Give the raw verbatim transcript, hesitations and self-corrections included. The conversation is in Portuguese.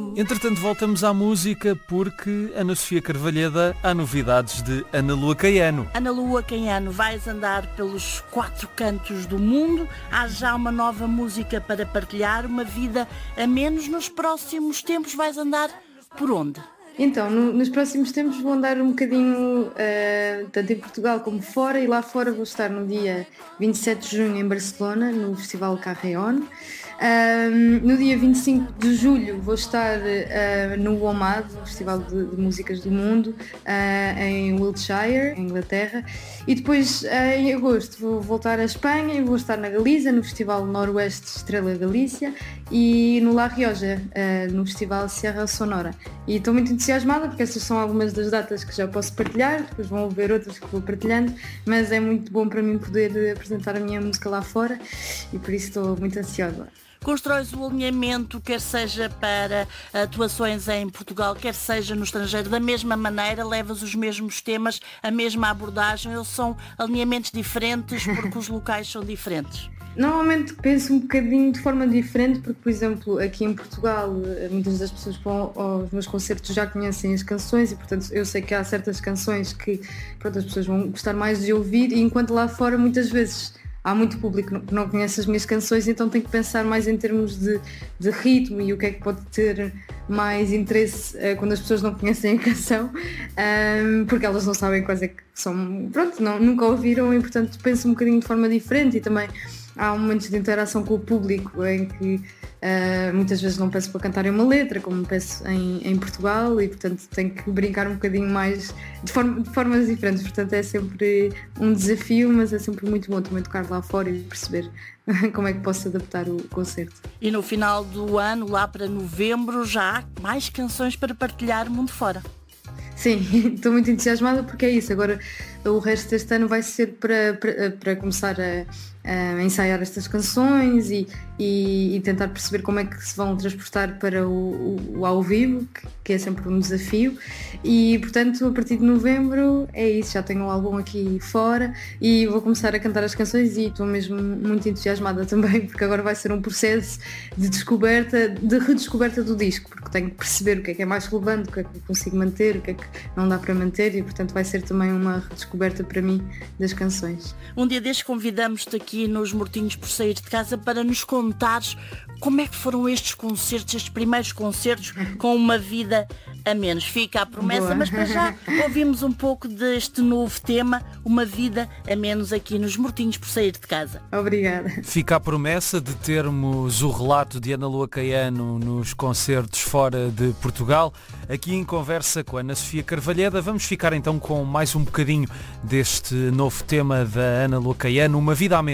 Entretanto, voltamos à música porque, Ana Sofia Carvalheda, há novidades de Ana Lua Caiano. Ana Lua Caiano, vais andar pelos quatro cantos do mundo. Há já uma nova música para partilhar, uma vida a menos. Nos próximos tempos vais andar por onde? Então, no, nos próximos tempos vou andar um bocadinho, uh, tanto em Portugal como fora, e lá fora vou estar no dia vinte e sete de junho em Barcelona, no Festival Carreon. Um, no dia vinte e cinco de julho vou estar uh, no WOMAD, no Festival de, de Músicas do Mundo, uh, em Wiltshire, em Inglaterra. E depois, uh, em agosto, vou voltar à Espanha e vou estar na Galiza, no Festival Noroeste Estrela Galícia, e no La Rioja, uh, no Festival Sierra Sonora. E estou muito entusiasmada porque essas são algumas das datas que já posso partilhar, depois vão haver outras que vou partilhando, mas é muito bom para mim poder apresentar a minha música lá fora e por isso estou muito ansiosa. Constróis o alinhamento, quer seja para atuações em Portugal, quer seja no estrangeiro, da mesma maneira, levas os mesmos temas, a mesma abordagem, ou são alinhamentos diferentes porque os locais são diferentes? Normalmente penso um bocadinho de forma diferente porque, por exemplo, aqui em Portugal muitas das pessoas que vão aos meus concertos já conhecem as canções e, portanto, eu sei que há certas canções que, pronto, as pessoas vão gostar mais de ouvir, e enquanto lá fora muitas vezes há muito público que não conhece as minhas canções, então tenho que pensar mais em termos de, de ritmo e o que é que pode ter mais interesse uh, quando as pessoas não conhecem a canção, um, porque elas não sabem quais é que são, pronto, não, nunca ouviram, e portanto penso um bocadinho de forma diferente. E também há momentos de interação com o público em que uh, muitas vezes não peço para cantarem uma letra, como peço em, em Portugal, e portanto tenho que brincar um bocadinho mais de, forma, de formas diferentes. Portanto é sempre um desafio, mas é sempre muito bom também tocar lá fora e perceber como é que posso adaptar o concerto. E no final do ano, lá para novembro, já há mais canções para partilhar mundo fora. Sim, estou muito entusiasmada porque é isso. Agora o resto deste ano vai ser para, para, para começar a, a ensaiar estas canções e, e, e tentar perceber como é que se vão transportar para o, o, o ao vivo, que, que é sempre um desafio. E portanto, a partir de novembro é isso, já tenho o álbum aqui fora e vou começar a cantar as canções, e estou mesmo muito entusiasmada também porque agora vai ser um processo de descoberta, de redescoberta do disco, porque tenho que perceber o que é que é mais relevante, o que é que eu consigo manter, o que é que não dá para manter, e portanto vai ser também uma redescoberta para mim das canções. Um dia destes convidamos-te aqui nos Mortinhos por Sair de Casa para nos contares como é que foram estes concertos, estes primeiros concertos com uma vida a menos. Fica a promessa. Boa. Mas para já ouvimos um pouco deste novo tema, uma vida a menos, aqui nos Mortinhos por Sair de Casa. Obrigada. Fica a promessa de termos o relato de Ana Lua Caiano nos concertos fora de Portugal, aqui em conversa com a Ana Sofia Carvalheda. Vamos ficar então com mais um bocadinho deste novo tema da Ana Lua Caiano, uma vida a menos.